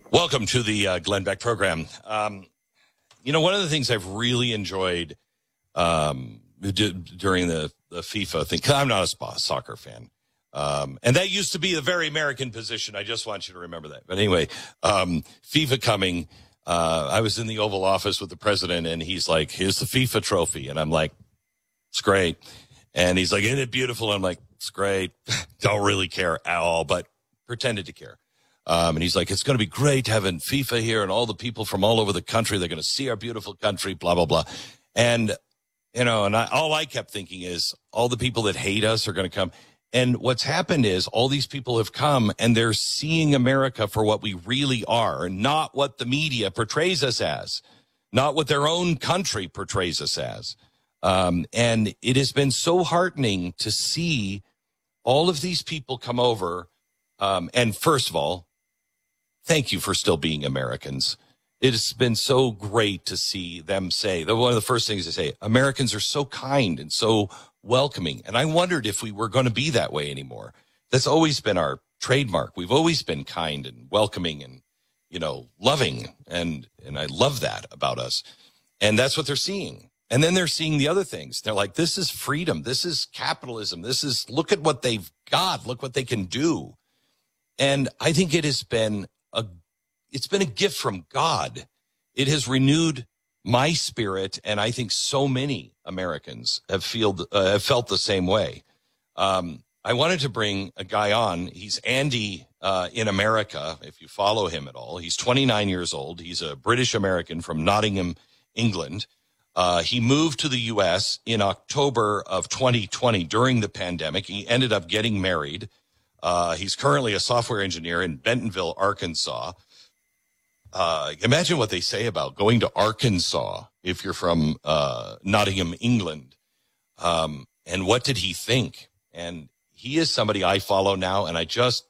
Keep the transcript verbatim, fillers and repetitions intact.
Welcome to the uh, Glenn Beck program. Um, you know, one of the things I've really enjoyed um, d- during the, the FIFA thing, 'cause I'm not a sp- soccer fan. Um, and that used to be a very American position. I just want you to remember that. But anyway, um, FIFA coming, uh, I was in the Oval Office with the president, and he's like, here's the FIFA trophy. And I'm like, it's great. And he's like, isn't it beautiful? I'm like, it's great. Don't really care at all, but pretended to care. Um, and he's like, it's going to be great having FIFA here and all the people from all over the country. They're going to see our beautiful country, blah, blah, blah. And, you know, and I, all I kept thinking is all the people that hate us are going to come. And what's happened is all these people have come and they're seeing America for what we really are, not what the media portrays us as, not what their own country portrays us as. Um, and it has been so heartening to see all of these people come over. Um, and first of all, thank you for still being Americans. It has been so great to see them say, one of the first things they say, Americans are so kind and so welcoming. And I wondered if we were going to be that way anymore. That's always been our trademark. We've always been kind and welcoming and, you know, loving. And, and I love that about us. And that's what they're seeing. And then they're seeing the other things. They're like, this is freedom. This is capitalism. This is, look at what they've got. Look what they can do. And I think it has been a, it's been a gift from God. It has renewed my spirit, and I think so many Americans have feel uh, have felt the same way. Um, I wanted to bring a guy on. He's Andy uh, in America, if you follow him at all. He's twenty-nine years old. He's a British American from Nottingham, England. Uh, he moved to the U S in October of twenty twenty during the pandemic. He ended up getting married. Uh, he's currently a software engineer in Bentonville, Arkansas. Uh, imagine what they say about going to Arkansas if you're from uh, Nottingham, England. Um, and what did he think? And he is somebody I follow now, and I just